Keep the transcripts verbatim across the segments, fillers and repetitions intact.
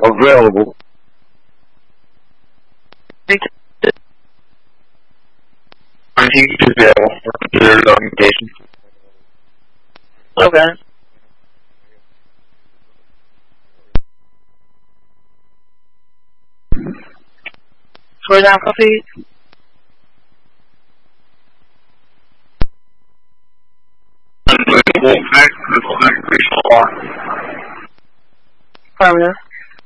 available. I think you should be able to do your documentation. Okay. Swear down coffee. Affirmative.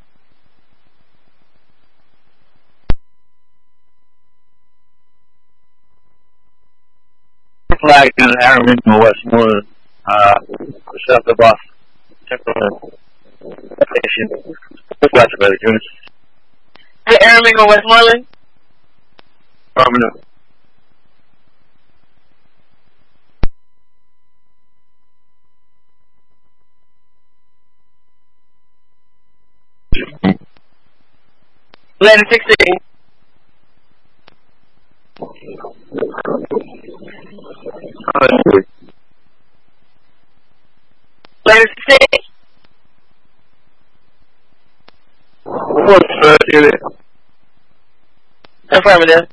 Flag in Harriman or Westmoreland, uh, south of bus. Temporary station. Flash about the units. Hey, Aaron or Westmoreland? Affirmative. eleven sixteen. eleven sixteen. What's the unit? Affirmative.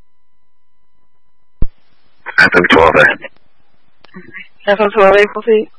Anthem twelve A. Anthem twelve A, proceed.